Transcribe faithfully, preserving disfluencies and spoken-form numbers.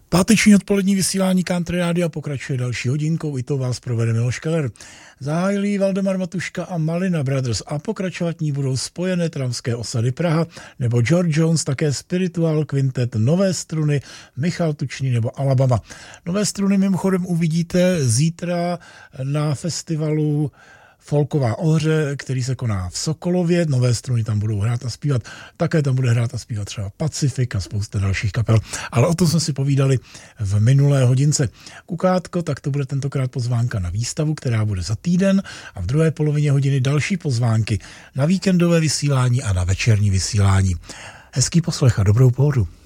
Páteční odpolední vysílání Country Rádia pokračuje další hodinkou, i to vás provede Miloš Keller. Zahájili Valdemar Matuška a Malina Brothers a pokračovat ní budou Spojené tramské osady Praha nebo George Jones, také Spiritual Quintet, Nové struny, Michal Tučný nebo Alabama. Nové struny mimochodem uvidíte zítra na festivalu Folková ohře, který se koná v Sokolově. Nové struny tam budou hrát a zpívat. Také tam bude hrát a zpívat třeba Pacifik a spousta dalších kapel. Ale o tom jsme si povídali v minulé hodince. Kukátko, tak to bude tentokrát pozvánka na výstavu, která bude za týden, a v druhé polovině hodiny další pozvánky na víkendové vysílání a na večerní vysílání. Hezký poslech a dobrou pohodu.